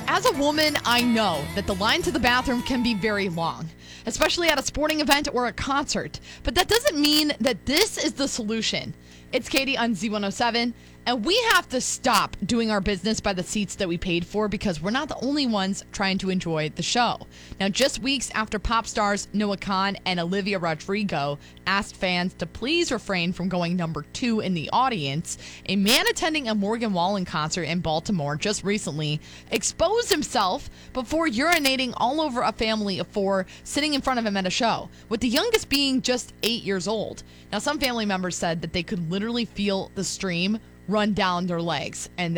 As a woman, I know that the line to the bathroom can be very long, especially at a sporting event or a concert. But that doesn't mean that this is the solution. It's Katie on Z107, and we have to stop doing our business by the seats that we paid for because we're not the only ones trying to enjoy the show. Now, just weeks after pop stars Noah Kahan and Olivia Rodrigo asked fans to please refrain from going number 2 in the audience, a man attending a Morgan Wallen concert in Baltimore just recently exposed himself before urinating all over a family of 4 sitting in front of him at a show, with the youngest being just 8 years old. Now, some family members said that they could literally feel the stream run down their legs, and